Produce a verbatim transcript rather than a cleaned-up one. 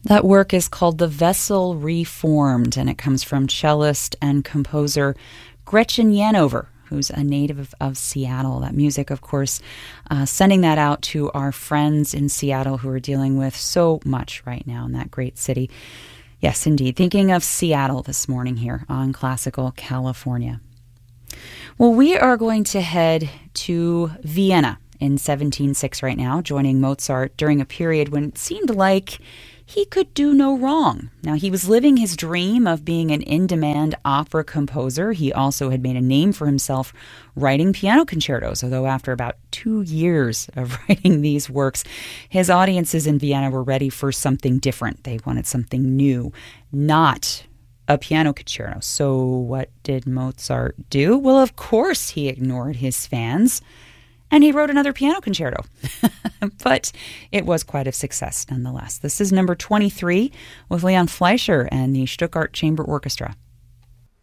That work is called The Vessel Reformed, and it comes from cellist and composer Gretchen Yanover, who's a native of, of Seattle. That music, of course, uh, sending that out to our friends in Seattle who are dealing with so much right now in that great city. Yes, indeed. Thinking of Seattle this morning here on Classical California. Well, we are going to head to Vienna in seventeen oh six right now, joining Mozart during a period when it seemed like he could do no wrong. Now, he was living his dream of being an in-demand opera composer. He also had made a name for himself writing piano concertos, although after about two years of writing these works, his audiences in Vienna were ready for something different. They wanted something new, not a piano concerto. So what did Mozart do? Well, of course he ignored his fans, and he wrote another piano concerto. But it was quite a success nonetheless. This is number twenty-three with Leon Fleischer and the Stuttgart Chamber Orchestra.